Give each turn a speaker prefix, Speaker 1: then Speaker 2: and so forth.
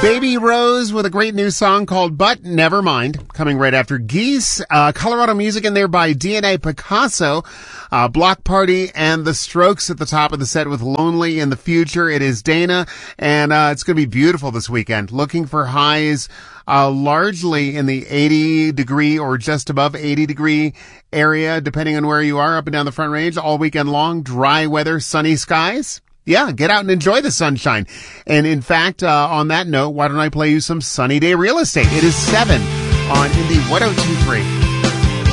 Speaker 1: Baby Rose with a great new song called But Never Mind, coming right after Geese. Colorado music in there by DNA Picasso, Block Party, and The Strokes at the top of the set with Lonely in the Future. It is Dana, and it's going to be beautiful this weekend. Looking for highs largely in the 80 degree or just above 80 degree area, depending on where you are, up and down the Front Range all weekend long. Dry weather, sunny skies. Yeah, get out and enjoy the sunshine. And in fact, on that note, why don't I play you some Sunny Day Real Estate? It is 7 on Indie 102.3.